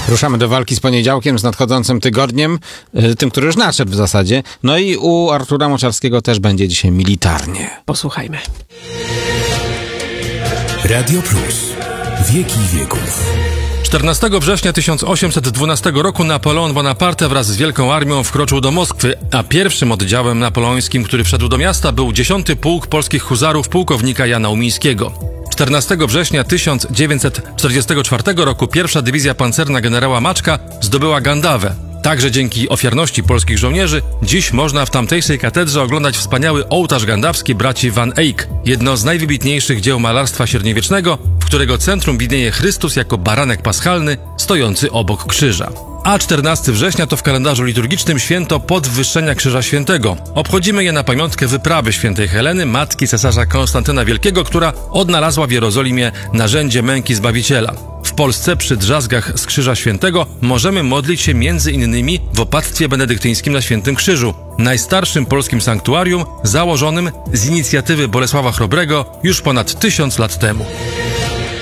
Ruszamy do walki z poniedziałkiem, z nadchodzącym tygodniem, tym, który już nadszedł w zasadzie. No i u Artura Moczarskiego też będzie dzisiaj militarnie. Posłuchajmy. Radio Plus. Wieki wieków. 14 września 1812 roku Napoleon Bonaparte wraz z wielką armią wkroczył do Moskwy, a pierwszym oddziałem napoleońskim, który wszedł do miasta, był 10. Pułk Polskich Huzarów pułkownika Jana Umińskiego. 14 września 1944 roku pierwsza dywizja pancerna generała Maczka zdobyła Gandawę. Także dzięki ofiarności polskich żołnierzy dziś można w tamtejszej katedrze oglądać wspaniały ołtarz gandawski braci Van Eyck, jedno z najwybitniejszych dzieł malarstwa średniowiecznego, w którego centrum widnieje Chrystus jako baranek paschalny stojący obok krzyża. A 14 września to w kalendarzu liturgicznym święto Podwyższenia Krzyża Świętego. Obchodzimy je na pamiątkę wyprawy świętej Heleny, matki cesarza Konstantyna Wielkiego, która odnalazła w Jerozolimie narzędzie męki Zbawiciela. W Polsce przy drzazgach z Krzyża Świętego możemy modlić się między innymi w opactwie benedyktyńskim na Świętym Krzyżu, najstarszym polskim sanktuarium założonym z inicjatywy Bolesława Chrobrego już ponad 1000 lat temu.